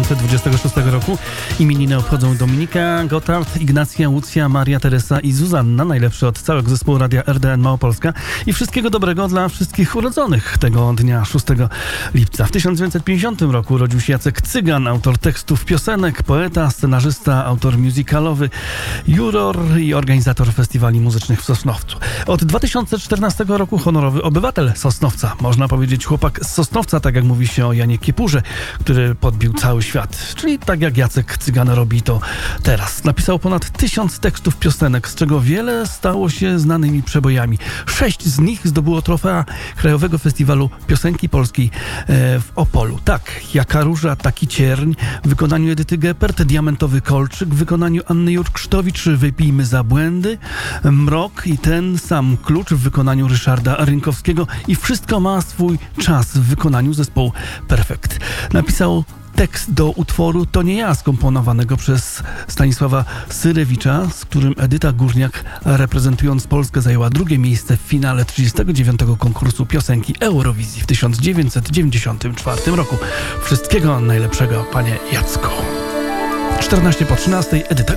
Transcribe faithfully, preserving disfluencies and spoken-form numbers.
tysiące dwudziestego szóstego roku. Imieniny obchodzą Dominika, Gotthard, Ignacja, Łucja, Maria Teresa i Zuzanna, najlepszy od całego zespołu Radia R D N Małopolska. I wszystkiego dobrego dla wszystkich urodzonych tego dnia, szóstego lipca. W tysiąc dziewięćset pięćdziesiątym roku urodził się Jacek Cygan, autor tekstów piosenek, poeta, scenarzysta, autor musicalowy, juror i organizator festiwali muzycznych w Sosnowcu. Od dwa tysiące czternastego roku honorowy obywatel Sosnowca. Można powiedzieć chłopak z Sosnowca, tak jak mówi się o Janie Kiepurze, który podbił cały świat. Czyli tak jak Jacek Cygan robi to teraz. Napisał ponad tysiąc tekstów piosenek, z czego wiele stało się znanymi przebojami. Sześć z nich zdobyło trofea Krajowego Festiwalu Piosenki Polskiej w Opolu. Tak, Jaka róża, taki cierń w wykonaniu Edyty Geppert, Diamentowy kolczyk w wykonaniu Anny Jurksztowicz, Wypijmy za błędy, Mrok i ten sam klucz w wykonaniu Ryszarda Rynkowskiego i Wszystko ma swój czas w wykonaniu zespołu Perfekt. Napisał tekst do utworu To nie ja, skomponowanego przez Stanisława Syrewicza, z którym Edyta Górniak, reprezentując Polskę, zajęła drugie miejsce w finale trzydziestego dziewiątego konkursu piosenki Eurowizji w tysiąc dziewięćset dziewięćdziesiątym czwartym roku. Wszystkiego najlepszego, panie Jacku. czternaście po trzynastej, Edyta